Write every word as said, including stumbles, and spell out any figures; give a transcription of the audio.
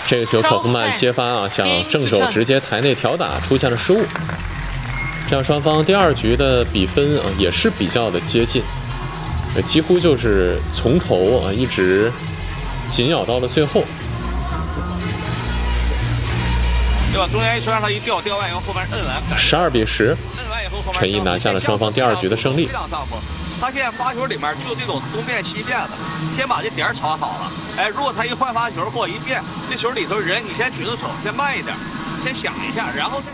这个球科夫曼接发啊，向正手直接台内挑打，出现了失误。这样双方第二局的比分啊也是比较的接近，几乎就是从头啊一直紧咬到了最后。 对吧？中间一球让他一吊，吊完以后后面摁完。十二比十， 摁完以后后面陈毅拿下了双方第二局的胜利。 他现在发球里面就这种东变西变的，先把这点炒好了。哎，如果他一换发球或一变，这球里头人你先举着手，先慢一点，先想一下，然后再。